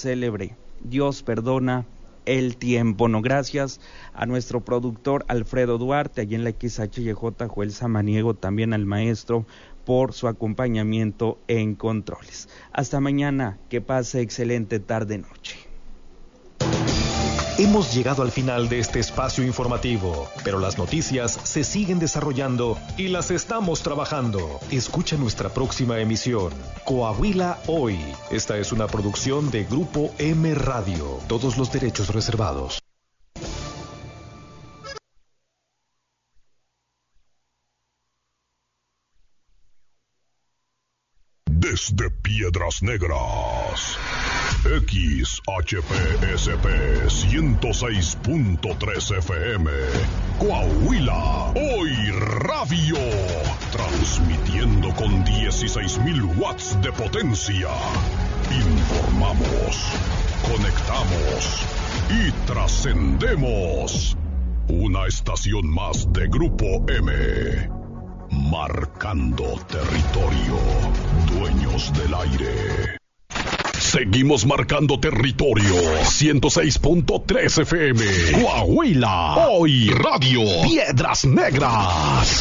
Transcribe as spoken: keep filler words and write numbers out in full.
célebre. Dios perdona el tiempo. No, gracias a nuestro productor Alfredo Duarte, allí en la X H Y J, Joel Samaniego, también al maestro por su acompañamiento en controles. Hasta mañana, que pase excelente tarde-noche. Hemos llegado al final de este espacio informativo, pero las noticias se siguen desarrollando y las estamos trabajando. Escucha nuestra próxima emisión, Coahuila Hoy. Esta es una producción de Grupo M Radio. Todos los derechos reservados. Desde Piedras Negras, X H P S P ciento seis punto tres F M, Coahuila Hoy Radio, transmitiendo con dieciséis mil watts de potencia. Informamos, conectamos y trascendemos. Una estación más de Grupo M. Marcando territorio, dueños del aire. Seguimos marcando territorio. ciento seis punto tres F M. Coahuila Hoy Radio. Piedras Negras.